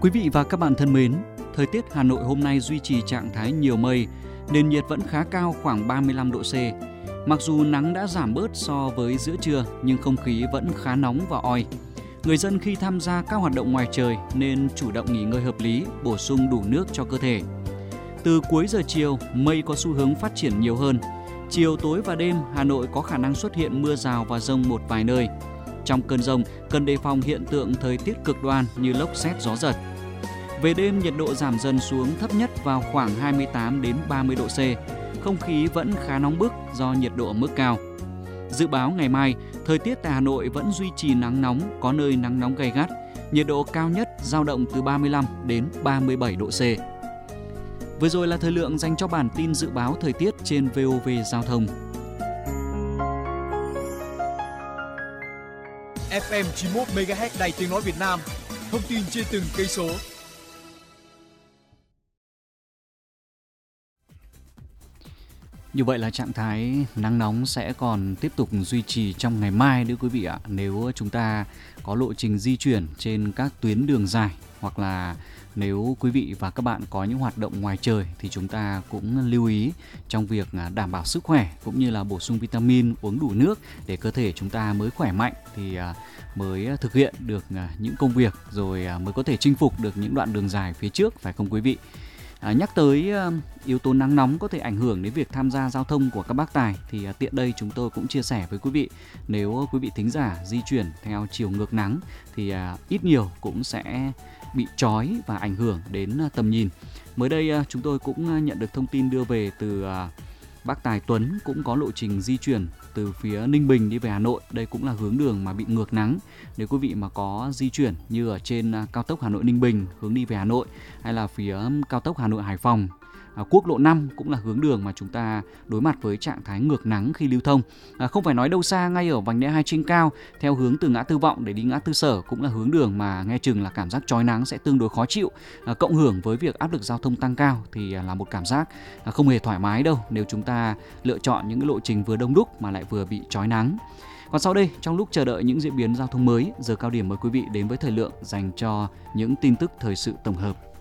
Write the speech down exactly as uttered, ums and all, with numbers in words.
Quý vị và các bạn thân mến, thời tiết Hà Nội hôm nay duy trì trạng thái nhiều mây, nền nhiệt vẫn khá cao khoảng ba mươi lăm độ C. Mặc dù nắng đã giảm bớt so với giữa trưa nhưng không khí vẫn khá nóng và oi. Người dân khi tham gia các hoạt động ngoài trời nên chủ động nghỉ ngơi hợp lý, bổ sung đủ nước cho cơ thể. Từ cuối giờ chiều, mây có xu hướng phát triển nhiều hơn. Chiều tối và đêm, Hà Nội có khả năng xuất hiện mưa rào và dông một vài nơi. Trong cơn dông, cần đề phòng hiện tượng thời tiết cực đoan như lốc sét gió giật. Về đêm, nhiệt độ giảm dần xuống thấp nhất vào khoảng hai mươi tám đến ba mươi độ C. Không khí vẫn khá nóng bức do nhiệt độ ở mức cao. Dự báo ngày mai, thời tiết tại Hà Nội vẫn duy trì nắng nóng, có nơi nắng nóng gay gắt. Nhiệt độ cao nhất dao động từ ba mươi lăm đến ba mươi bảy độ C. Vừa rồi là thời lượng dành cho bản tin dự báo thời tiết trên vê o vê Giao thông. ép em chín mươi mốt mê ga héc Đài Tiếng nói Việt Nam. Thông tin trên từng cây số. Như vậy là trạng thái nắng nóng sẽ còn tiếp tục duy trì trong ngày mai nữa quý vị ạ. Nếu chúng ta có lộ trình di chuyển trên các tuyến đường dài hoặc là nếu quý vị và các bạn có những hoạt động ngoài trời thì chúng ta cũng lưu ý trong việc đảm bảo sức khỏe cũng như là bổ sung vitamin, uống đủ nước để cơ thể chúng ta mới khỏe mạnh thì mới thực hiện được những công việc rồi mới có thể chinh phục được những đoạn đường dài phía trước, phải không quý vị? À, nhắc tới uh, yếu tố nắng nóng có thể ảnh hưởng đến việc tham gia giao thông của các bác tài thì uh, tiện đây chúng tôi cũng chia sẻ với quý vị, nếu uh, quý vị thính giả di chuyển theo chiều ngược nắng thì uh, ít nhiều cũng sẽ bị chói và ảnh hưởng đến uh, tầm nhìn. Mới đây uh, chúng tôi cũng uh, nhận được thông tin đưa về từ uh, bác Tài Tuấn cũng có lộ trình di chuyển từ phía Ninh Bình đi về Hà Nội. Đây cũng là hướng đường mà bị ngược nắng. Nếu quý vị mà có di chuyển như ở trên cao tốc Hà Nội Ninh Bình hướng đi về Hà Nội hay là phía cao tốc Hà Nội Hải Phòng, à, quốc lộ năm cũng là hướng đường mà chúng ta đối mặt với trạng thái ngược nắng khi lưu thông. À, không phải nói đâu xa, ngay ở vành đai hai trên cao theo hướng từ ngã tư Vọng để đi ngã tư Sở cũng là hướng đường mà nghe chừng là cảm giác chói nắng sẽ tương đối khó chịu. À, cộng hưởng với việc áp lực giao thông tăng cao thì là một cảm giác à, không hề thoải mái đâu nếu chúng ta lựa chọn những cái lộ trình vừa đông đúc mà lại vừa bị chói nắng. Còn sau đây, trong lúc chờ đợi những diễn biến giao thông mới, giờ cao điểm mời quý vị đến với thời lượng dành cho những tin tức thời sự tổng hợp.